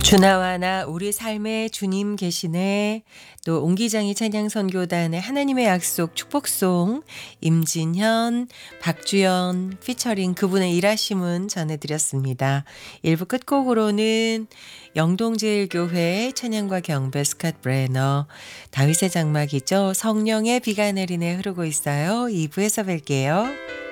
주나와 나 우리 삶에 주님 계시네. 또 옹기장이 찬양 선교단의 하나님의 약속 축복송 임진현, 박주연 피처링 그분의 일하심은 전해드렸습니다. 1부 끝곡으로는 영동제일교회 찬양과 경배 스캇 브레너 다윗의 장막이죠. 성령의 비가 내리네 흐르고 있어요. 2부에서 뵐게요.